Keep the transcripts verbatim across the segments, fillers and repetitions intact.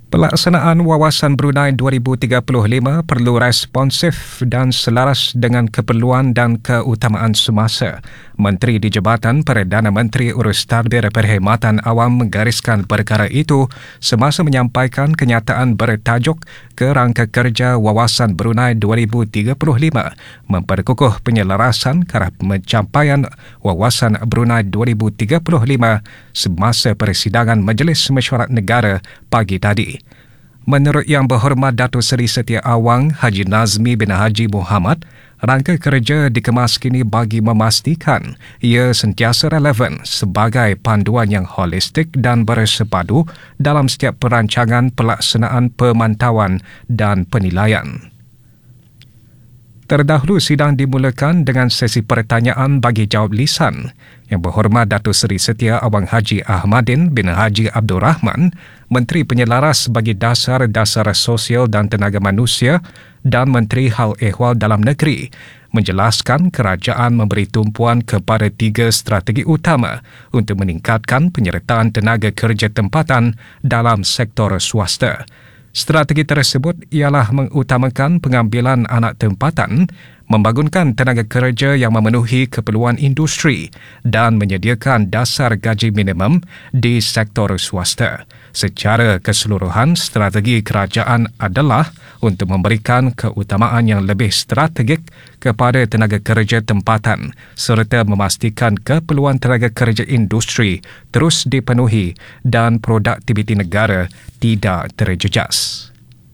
Pelaksanaan Wawasan Brunei dua ribu tiga puluh lima perlu responsif dan selaras dengan keperluan dan keutamaan semasa. Menteri di Jabatan Perdana Menteri Urus Tadbir Perkhidmatan Awam menggariskan perkara itu semasa menyampaikan kenyataan bertajuk Kerangka Kerja Wawasan Brunei dua ribu tiga puluh lima memperkukuh penyelarasan ke arah pencapaian Wawasan Brunei dua ribu tiga puluh lima semasa persidangan Majlis Mesyuarat Negara pagi tadi. Menurut Yang Berhormat Datuk Seri Setia Awang Haji Nazmi bin Haji Muhammad, rangka kerja dikemas kini bagi memastikan ia sentiasa relevan sebagai panduan yang holistik dan bersepadu dalam setiap perancangan pelaksanaan pemantauan dan penilaian. Terdahulu sidang dimulakan dengan sesi pertanyaan bagi jawab lisan. Yang Berhormat Datuk Seri Setia Awang Haji Ahmadin bin Haji Abdul Rahman, Menteri Penyelaras bagi Dasar-Dasar Sosial dan Tenaga Manusia dan Menteri Hal Ehwal Dalam Negeri, menjelaskan kerajaan memberi tumpuan kepada tiga strategi utama untuk meningkatkan penyertaan tenaga kerja tempatan dalam sektor swasta. Strategi tersebut ialah mengutamakan pengambilan anak tempatan, membangunkan tenaga kerja yang memenuhi keperluan industri dan menyediakan dasar gaji minimum di sektor swasta. Secara keseluruhan, strategi kerajaan adalah untuk memberikan keutamaan yang lebih strategik kepada tenaga kerja tempatan serta memastikan keperluan tenaga kerja industri terus dipenuhi dan produktiviti negara tidak terjejas.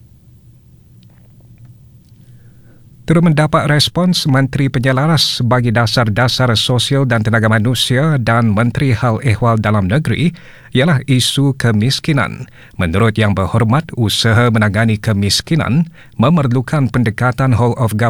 Turut mendapat respons Menteri Penyelaras bagi Dasar-Dasar Sosial dan Tenaga Manusia dan Menteri Hal Ehwal Dalam Negeri ialah isu kemiskinan. Menurut Yang Berhormat, usaha menangani kemiskinan memerlukan pendekatan whole of government